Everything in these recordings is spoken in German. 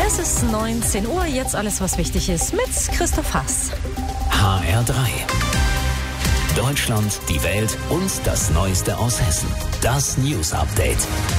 Es ist 19 Uhr, jetzt alles, was wichtig ist, mit Christoph Haas. HR3. Deutschland, die Welt und das Neueste aus Hessen. Das News Update.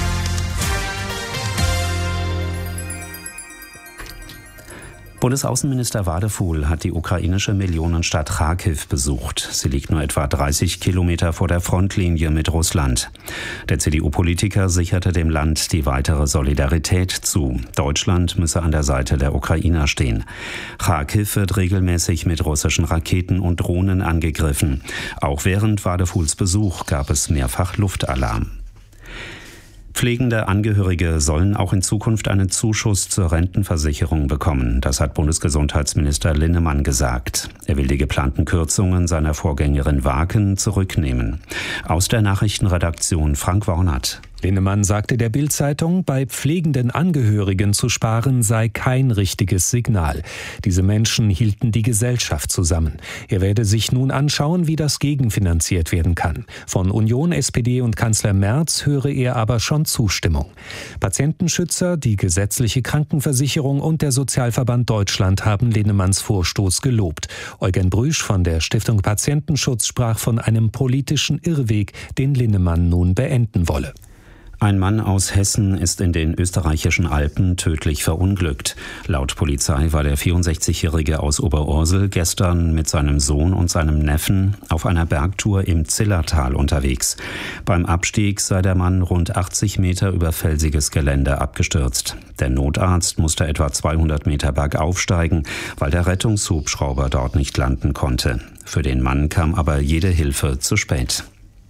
Bundesaußenminister Wadefuhl hat die ukrainische Millionenstadt Charkiw besucht. Sie liegt nur etwa 30 Kilometer vor der Frontlinie mit Russland. Der CDU-Politiker sicherte dem Land die weitere Solidarität zu. Deutschland müsse an der Seite der Ukrainer stehen. Charkiw wird regelmäßig mit russischen Raketen und Drohnen angegriffen. Auch während Wadefuhls Besuch gab es mehrfach Luftalarm. Pflegende Angehörige sollen auch in Zukunft einen Zuschuss zur Rentenversicherung bekommen. Das hat Bundesgesundheitsminister Linnemann gesagt. Er will die geplanten Kürzungen seiner Vorgängerin Waken zurücknehmen. Aus der Nachrichtenredaktion Frank Wornert. Linnemann sagte der Bild-Zeitung, bei pflegenden Angehörigen zu sparen sei kein richtiges Signal. Diese Menschen hielten die Gesellschaft zusammen. Er werde sich nun anschauen, wie das gegenfinanziert werden kann. Von Union, SPD und Kanzler Merz höre er aber schon Zustimmung. Patientenschützer, die gesetzliche Krankenversicherung und der Sozialverband Deutschland haben Linnemanns Vorstoß gelobt. Eugen Brüsch von der Stiftung Patientenschutz sprach von einem politischen Irrweg, den Linnemann nun beenden wolle. Ein Mann aus Hessen ist in den österreichischen Alpen tödlich verunglückt. Laut Polizei war der 64-Jährige aus Oberursel gestern mit seinem Sohn und seinem Neffen auf einer Bergtour im Zillertal unterwegs. Beim Abstieg sei der Mann rund 80 Meter über felsiges Gelände abgestürzt. Der Notarzt musste etwa 200 Meter bergauf steigen, weil der Rettungshubschrauber dort nicht landen konnte. Für den Mann kam aber jede Hilfe zu spät.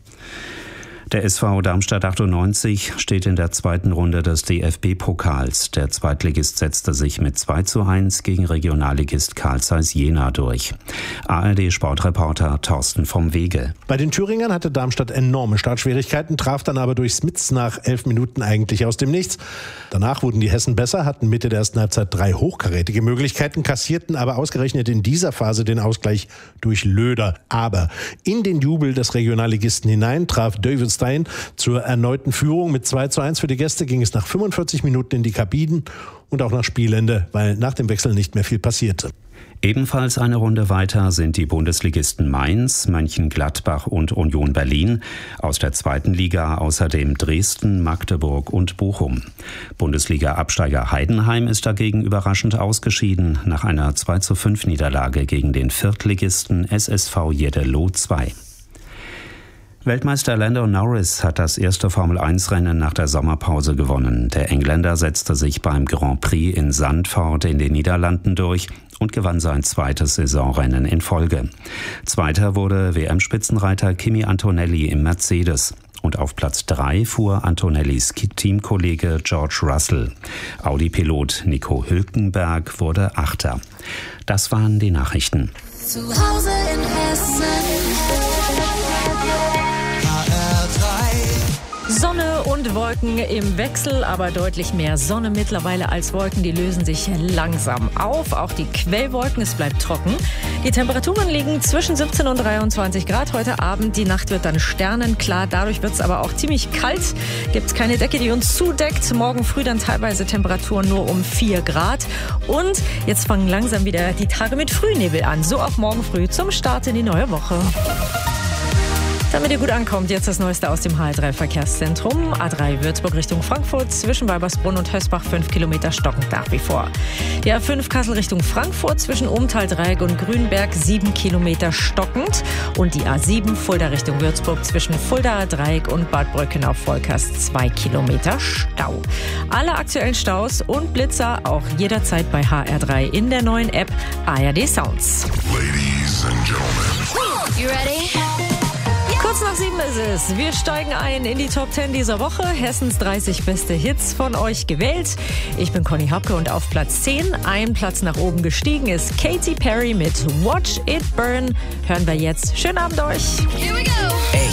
Der SV Darmstadt 98 steht in der zweiten Runde des DFB-Pokals. Der Zweitligist setzte sich mit 2:1 gegen Regionalligist Carl Zeiss Jena durch. ARD-Sportreporter Thorsten vom Wege. Bei den Thüringern hatte Darmstadt enorme Startschwierigkeiten, traf dann aber durch Smits nach 11 Minuten eigentlich aus dem Nichts. Danach wurden die Hessen besser, hatten Mitte der ersten Halbzeit 3 hochkarätige Möglichkeiten, kassierten aber ausgerechnet in dieser Phase den Ausgleich durch Löder. Aber in den Jubel des Regionalligisten hinein traf David Stein zur erneuten Führung. Mit 2:1 für die Gäste ging es nach 45 Minuten in die Kabinen und auch nach Spielende, weil nach dem Wechsel nicht mehr viel passierte. Ebenfalls eine Runde weiter sind die Bundesligisten Mainz, Mönchengladbach und Union Berlin. Aus der zweiten Liga außerdem Dresden, Magdeburg und Bochum. Bundesliga-Absteiger Heidenheim ist dagegen überraschend ausgeschieden nach einer 2:5-Niederlage gegen den Viertligisten SSV Jeddelo 2. Weltmeister Lando Norris hat das erste Formel-1-Rennen nach der Sommerpause gewonnen. Der Engländer setzte sich beim Grand Prix in Zandvoort in den Niederlanden durch und gewann sein zweites Saisonrennen in Folge. Zweiter wurde WM-Spitzenreiter Kimi Antonelli im Mercedes. Und auf Platz 3 fuhr Antonellis Teamkollege George Russell. Audi-Pilot Nico Hülkenberg wurde Achter. Das waren die Nachrichten. Zu Hause in Hessen. Sonne und Wolken im Wechsel, aber deutlich mehr Sonne mittlerweile als Wolken. Die lösen sich langsam auf. Auch die Quellwolken, es bleibt trocken. Die Temperaturen liegen zwischen 17 und 23 Grad heute Abend. Die Nacht wird dann sternenklar. Dadurch wird es aber auch ziemlich kalt. Gibt es keine Decke, die uns zudeckt. Morgen früh dann teilweise Temperaturen nur um 4 Grad. Und jetzt fangen langsam wieder die Tage mit Frühnebel an. So auch morgen früh zum Start in die neue Woche. Damit ihr gut ankommt, jetzt das Neueste aus dem HR3-Verkehrszentrum. A3 Würzburg Richtung Frankfurt, zwischen Weibersbrunn und Hösbach 5 Kilometer stockend nach wie vor. Die A5 Kassel Richtung Frankfurt, zwischen Obenthal-Dreieck und Grünberg 7 Kilometer stockend. Und die A7 Fulda Richtung Würzburg, zwischen Fulda-Dreieck und Bad Bröckenau-Volkers 2 Kilometer Stau. Alle aktuellen Staus und Blitzer auch jederzeit bei HR3 in der neuen App ARD Sounds. Ladies and gentlemen. You ready? Kurz nach 7 ist es. Wir steigen ein in die Top 10 dieser Woche. Hessens 30 beste Hits von euch gewählt. Ich bin Conny Hapke und auf Platz 10, ein Platz nach oben gestiegen, ist Katy Perry mit Watch It Burn. Hören wir jetzt. Schönen Abend euch. Here we go.